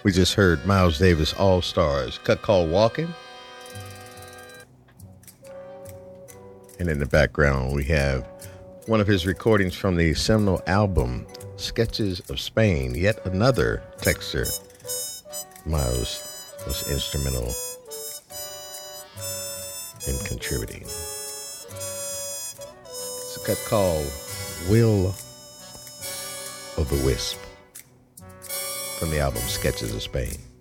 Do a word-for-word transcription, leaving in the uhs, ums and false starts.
We just heard Miles Davis All Stars, cut called Walking. And in the background, we have one of his recordings from the seminal album, Sketches of Spain, yet another texture. Miles was instrumental in contributing. It's a cut called Will of the Wisp from the album Sketches of Spain.